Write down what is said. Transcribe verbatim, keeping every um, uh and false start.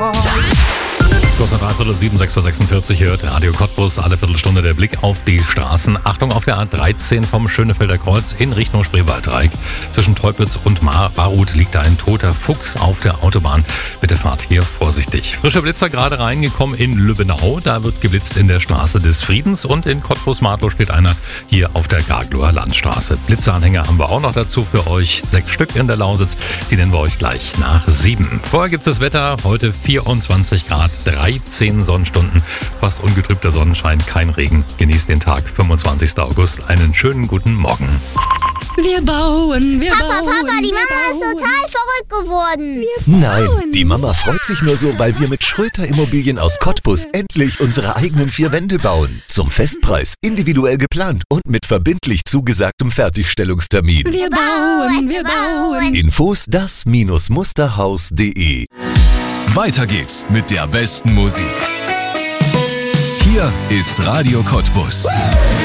fall. Kurz nach dreiviertel sieben, sechs Uhr sechsundvierzig hört Radio Cottbus, alle Viertelstunde der Blick auf die Straßen. Achtung, auf der A dreizehn vom Schönefelder Kreuz in Richtung Spreewaldreieck. Zwischen Teupitz und Mar- Barut liegt da ein toter Fuchs auf der Autobahn. Bitte fahrt hier vorsichtig. Frische Blitzer gerade reingekommen in Lübbenau. Da wird geblitzt in der Straße des Friedens und in Cottbus-Martlow steht einer hier auf der Gagloer Landstraße. Blitzeranhänger haben wir auch noch dazu für euch. Sechs Stück in der Lausitz. Die nennen wir euch gleich nach sieben. Vorher gibt es das Wetter. Heute vierundzwanzig Grad, dreizehn Sonnenstunden, fast ungetrübter Sonnenschein, kein Regen. Genießt den Tag, fünfundzwanzigster August. Einen schönen guten Morgen. Wir bauen, wir Papa, bauen. Papa, die Mama wir ist bauen. total verrückt geworden. Nein, die Mama freut sich nur so, weil wir mit Schröter Immobilien aus Cottbus endlich unsere eigenen vier Wände bauen. Zum Festpreis, individuell geplant und mit verbindlich zugesagtem Fertigstellungstermin. Wir bauen, wir bauen. Infos das Musterhaus punkt de. Weiter geht's mit der besten Musik. Hier ist Radio Cottbus.